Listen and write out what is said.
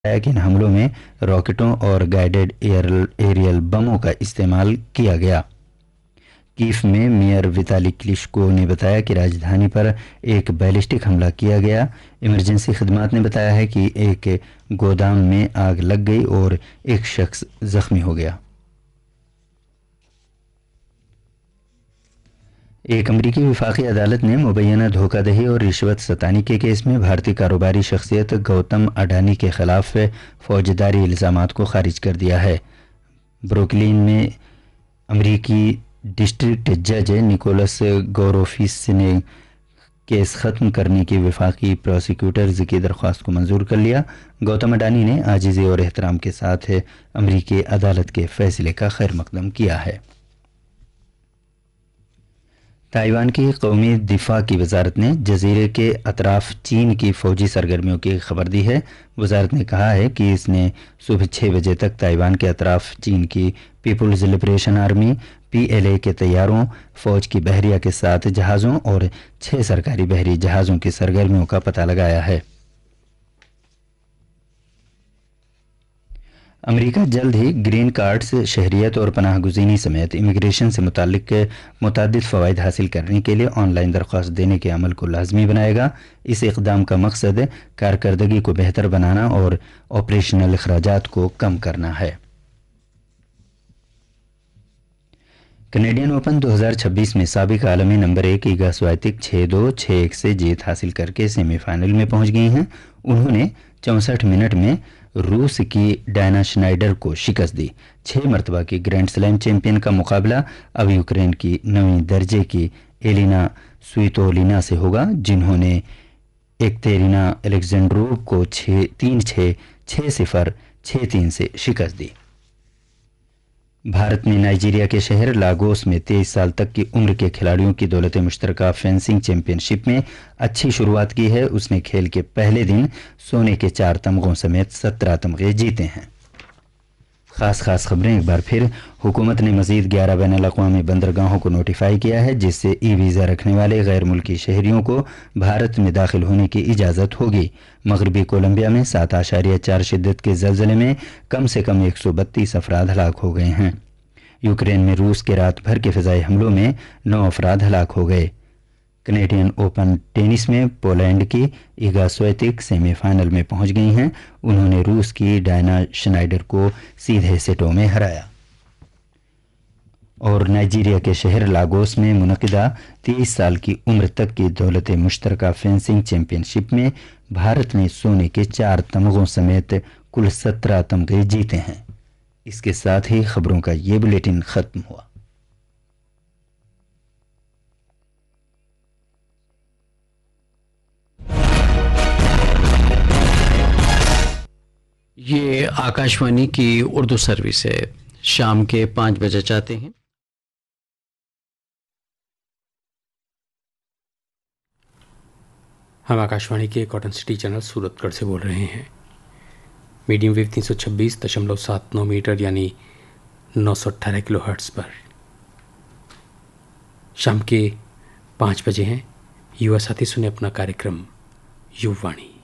है कि इन हमलों में रॉकेटों और गाइडेड एरियल बमों का इस्तेमाल किया गया। कीव में मेयर विताली क्लिश्को ने बताया कि राजधानी पर एक बैलिस्टिक हमला किया गया। इमरजेंसी खदमात ने बताया है कि एक गोदाम में आग लग गई और एक शख्स जख्मी हो गया। एक अमरीकी वफाकी अदालत ने मुबैना धोखाधड़ी और रिश्वत सतानी के केस में भारतीय कारोबारी शख्सियत गौतम अडानी के खिलाफ फौजदारी इल्ज़ामात को खारिज कर दिया है। ब्रुकलिन में अमरीकी डिस्ट्रिक्ट जज निकोलस गौरोफिस ने केस ख़त्म करने की वफाकी प्रोसिक्यूटर्स की दरख्वास्त को मंजूर कर लिया। गौतम अडानी ने आजिज़ी और एहतराम के साथ अमरीकी अदालत के फैसले का खैर मकदम किया है। ताइवान की कौमी दिफा की वजारत ने जजीरे के अतराफ चीन की फ़ौजी सरगर्मियों की खबर दी है। वजारत ने कहा है कि इसने सुबह 6 बजे तक ताइवान के अतराफ चीन की पीपुल्स लिबरेशन आर्मी PLA के तैयारों, फ़ौज की बहरिया के 7 जहाज़ों और 6 सरकारी बहरी जहाज़ों की सरगर्मियों का पता लगाया है। अमेरिका जल्द ही ग्रीन कार्ड्स, शहरियत और पनाह गुज़ीनी समेत इमिग्रेशन से मुताल्लिक मुतअद्दिद फ़वाइद हासिल करने के लिए ऑनलाइन दरख्वास्त देने के अमल को लाजमी बनाएगा। इस इक़दाम का मकसद कारकर्दगी को बेहतर बनाना और ऑपरेशनल अखराजात को कम करना है। कैनेडियन ओपन 2026 में साबिक आलमी नंबर 1 ईगा स्वातिक 6-2, 6-1 से जीत हासिल करके सेमीफाइनल में पहुंच गई हैं। उन्होंने 64 मिनट में रूस की डायना श्नाइडर को शिकस्त दी। 6 मरतबा की ग्रैंड स्लैम चैंपियन का मुकाबला अब यूक्रेन की 9वीं दर्जे की एलिना स्वितोलिना से होगा, जिन्होंने एकतेरिना अलेक्जेंड्रोव को 3-6, 6-0, 6-3 से शिकस्त दी। भारत ने नाइजीरिया के शहर लागोस में 23 साल तक की उम्र के खिलाड़ियों की दौलत मुश्तरका फेंसिंग चैंपियनशिप में अच्छी शुरुआत की है। उसने खेल के पहले दिन सोने के 4 तमगों समेत 17 तमगे जीते हैं। खास खबरें एक बार फिर। हुकूमत ने मजीद 11 बैनुल-अक़वामी बंदरगाहों को नोटिफाई किया है, जिससे वीज़ा रखने वाले गैर मुल्की शहरियों को भारत में दाखिल होने की इजाज़त होगी। मगरबी कोलंबिया में 7.4 शिद्दत के ज़लज़ले में कम से कम 132 अफराद हलाक हो गए हैं। यूक्रेन में रूस के रात भर के फ़िज़ाई हमलों में 9 अफराद हलाक हो गए। कैनेडियन ओपन टेनिस में पोलैंड की ईगा स्वियातेक सेमीफाइनल में पहुंच गई हैं। उन्होंने रूस की डायना श्नाइडर को सीधे सेटों में हराया। और नाइजीरिया के शहर लागोस में मुनक़िदा 23 साल की उम्र तक की दौलत मुश्तरका फेंसिंग चैंपियनशिप में भारत ने सोने के 4 तमगों समेत कुल 17 तमगे जीते हैं। इसके साथ ही खबरों का ये बुलेटिन ख़त्म हुआ। ये आकाशवाणी की उर्दू सर्विस है। शाम के 5 बजे चाहते हैं। हम आकाशवाणी के कॉटन सिटी चैनल सूरतगढ़ से बोल रहे हैं। मीडियम वेव 326.79 मीटर यानी 918 किलो हर्ट्ज़ पर शाम के 5 बजे हैं। युवा साथी सुने अपना कार्यक्रम युवाणी।